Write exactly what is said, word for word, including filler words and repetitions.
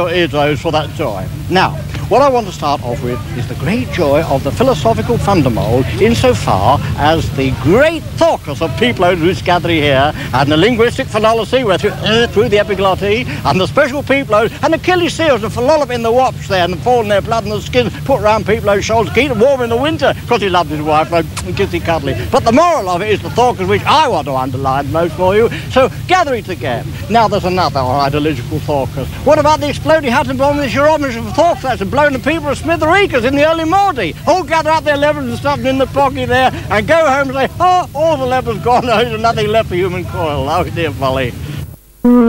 your eardrums for that joy. Now, what I want to start off with is the great joy of the philosophical thunderbolt insofar as the great thorkus of people who's gathering here, and the linguistic philology where through, uh, through the epiglotty, and the special people and the Achilles seals and philolop in the wops there, and falling their blood and the skin put round people's shoulders, keep them warm in the winter, because he loves his wife, so kissy cuddly. But the moral of it is the thorkus which I want to underline most for you, so gather it together. Now there's another ideological thorkus. What about the exploding atom bomb in the Eurometers of thorkus that's blowing the people of Smithereekers in the early morning? All gather up their levers and stuff in the pocket there and go home and say, oh, all the levers gone, there's nothing left for human coil. Oh, dear folly.